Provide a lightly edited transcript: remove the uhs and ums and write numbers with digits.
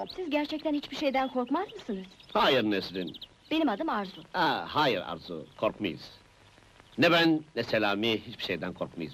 Siz gerçekten hiçbir şeyden korkmaz mısınız? Hayır Nesrin. Benim adım Arzu. Hayır Arzu, korkmayız. Ne ben, ne Selami hiçbir şeyden korkmayız.